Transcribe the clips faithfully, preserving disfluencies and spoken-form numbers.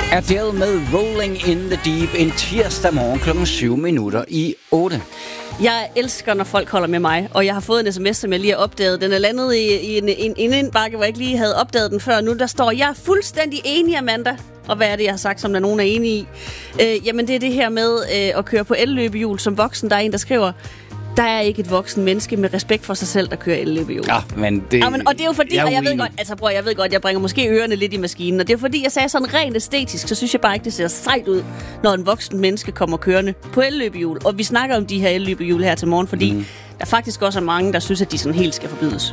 Adele med Rolling in the Deep en tirsdag morgen klokken syv minutter i otte. Jeg elsker, når folk holder med mig, og jeg har fået en sms, som jeg lige har opdaget. Den er landet i, i en, en, en indbakke, hvor jeg ikke lige havde opdaget den før. Nu der står, jeg er fuldstændig enig, Amanda. Og hvad er det, jeg har sagt, som der nogen er enige i? Øh, jamen, det er det her med øh, at køre på elløbehjul som voksen. Der er en, der skriver, der er ikke et voksen menneske med respekt for sig selv, der kører elløbehjul. Ja, men det... Ja, men, og det er jo fordi, jeg og jeg ved godt, altså bror, jeg ved godt, jeg bringer måske ørerne lidt i maskinen, og det er fordi, jeg sagde sådan rent æstetisk, så synes jeg bare ikke, det ser sejt ud, når en voksen menneske kommer kørende på elløbehjul. Og vi snakker om de her elløbehjul her til morgen, fordi mm. der faktisk også er mange, der synes, at de sådan helt skal forbydes.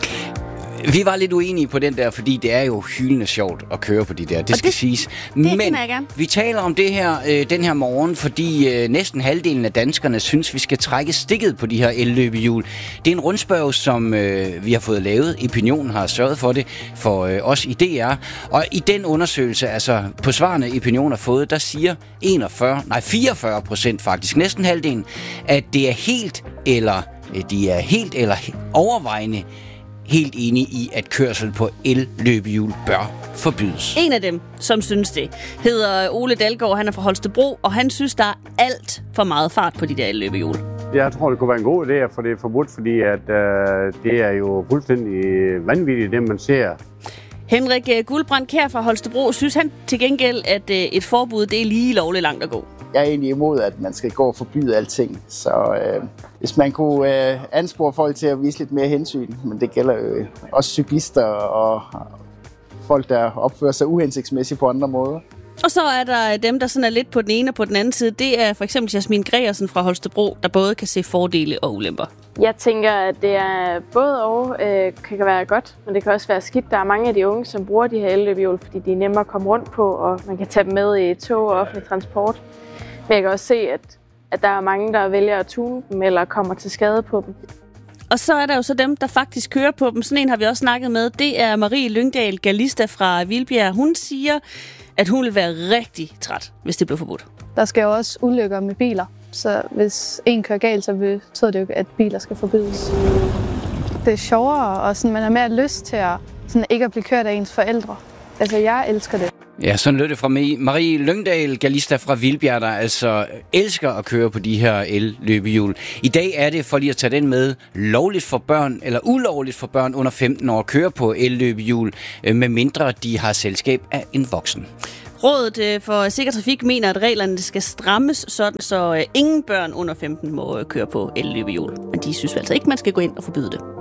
Vi var lidt uenige på den der, fordi det er jo hyldende sjovt at køre på de der, det og skal det, siges. Det Men vi taler om det her øh, den her morgen, fordi øh, næsten halvdelen af danskerne synes, vi skal trække stikket på de her elløbehjul. Det er en rundspørg, som øh, vi har fået lavet. Opinion har sørget for det for øh, os i D R. Og i den undersøgelse, altså på svarene Opinion har fået, der siger enogfyrre, nej fireogfyrre procent faktisk, næsten halvdelen, at det er helt eller øh, de er helt eller overvejende helt enig i, at kørsel på elløbehjul bør forbydes. En af dem, som synes det, hedder Ole Dalgaard. Han er fra Holstebro, og han synes, der er alt for meget fart på de der elløbehjul. Jeg tror, det kunne være en god idé at få det forbudt, fordi at, øh, det er jo fuldstændig vanvittigt, det man ser. Henrik Guldbrand Kjær fra Holstebro synes han til gengæld, at øh, et forbud det er lige lovligt langt at gå. Jeg er egentlig imod, at man skal gå og forbyde alting, så øh, hvis man kunne øh, anspore folk til at vise lidt mere hensyn, men det gælder jo også cyklister og folk, der opfører sig uhensigtsmæssigt på andre måder. Og så er der dem, der sådan er lidt på den ene og på den anden side. Det er for eksempel Jasmin Gregersen fra Holstebro, der både kan se fordele og ulemper. Jeg tænker, at det er både og øh, kan være godt, men det kan også være skidt. Der er mange af de unge, som bruger de her elløbehjul, fordi de er nemmere at komme rundt på, og man kan tage dem med i tog og offentlig transport. Men jeg kan også se, at, at der er mange, der vælger at tune dem eller kommer til skade på dem. Og så er der jo så dem, der faktisk kører på dem. Sådan en har vi også snakket med. Det er Marie Lyngdal Galista fra Vildbjerg. Hun siger, at hun vil være rigtig træt, hvis det bliver forbudt. Der skal jo også ulykker med biler. Så hvis en kører galt, så betyder det jo, at biler skal forbydes. Det er sjovere, og sådan, man har mere lyst til at sådan, ikke at blive kørt af ens forældre. Altså, jeg elsker det. Ja, sådan lød det fra Marie Lyngdal Galista fra Vildbjerg, der altså elsker at køre på de her elløbehjul. I dag er det, for lige at tage den med, lovligt for børn, eller ulovligt for børn under femten år at køre på elløbehjul, med mindre de har selskab af en voksen. Rådet for Sikker Trafik mener, at reglerne skal strammes, sådan så ingen børn under femten må køre på elløbehjul. Men de synes altså ikke, man skal gå ind og forbyde det.